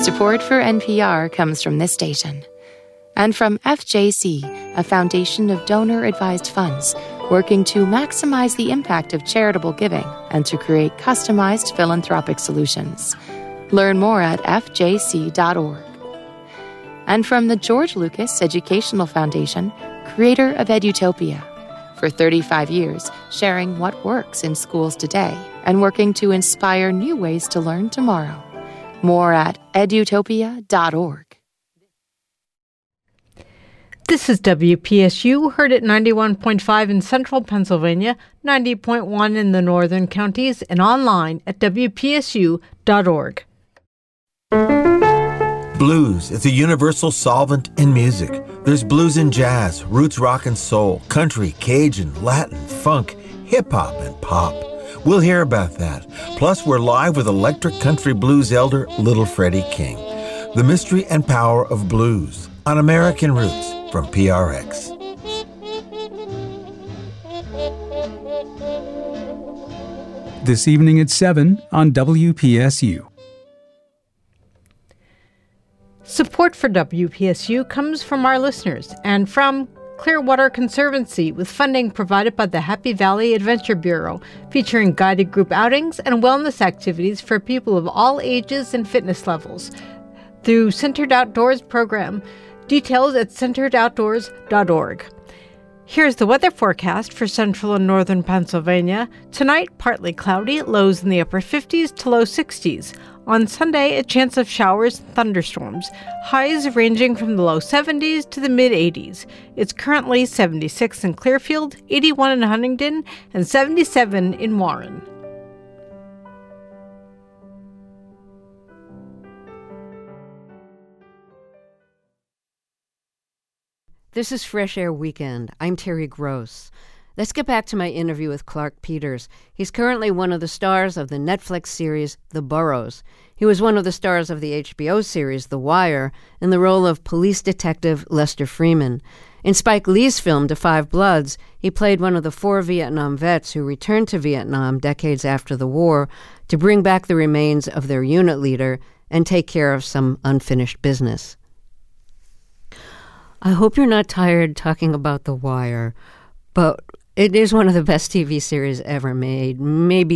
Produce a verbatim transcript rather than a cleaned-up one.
Support for N P R comes from this station and from F J C, a foundation of donor-advised funds working to maximize the impact of charitable giving and to create customized philanthropic solutions. Learn more at f j c dot org. And from the George Lucas Educational Foundation, creator of Edutopia. For thirty-five years, sharing what works in schools today and working to inspire new ways to learn tomorrow. More at edutopia dot org. This is W P S U, heard at ninety-one point five in central Pennsylvania, ninety point one in the northern counties, and online at w p s u dot org. Blues is a universal solvent in music. There's blues in jazz, roots rock and soul, country, Cajun, Latin, funk, hip-hop, and pop. We'll hear about that. Plus, we're live with electric country blues elder Little Freddie King. The mystery and power of blues on American Roots from P R X. This evening at seven on W P S U. Support for W P S U comes from our listeners and from Clearwater Conservancy, with funding provided by the Happy Valley Adventure Bureau, featuring guided group outings and wellness activities for people of all ages and fitness levels through Centered Outdoors program. Details at centered outdoors dot org. Here's the weather forecast for central and northern Pennsylvania. Tonight, partly cloudy, lows in the upper fifties to low sixties. On Sunday, a chance of showers and thunderstorms, highs ranging from the low seventies to the mid-eighties. It's currently seventy-six in Clearfield, eighty-one in Huntingdon, and seventy-seven in Warren. This is Fresh Air Weekend. I'm Terry Gross. Let's get back to my interview with Clark Peters. He's currently one of the stars of the Netflix series The Burrows. He was one of the stars of the H B O series The Wire in the role of police detective Lester Freeman. In Spike Lee's film Da Five Bloods, he played one of the four Vietnam vets who returned to Vietnam decades after the war to bring back the remains of their unit leader and take care of some unfinished business. I hope you're not tired talking about The Wire, but it is one of the best T V series ever made, maybe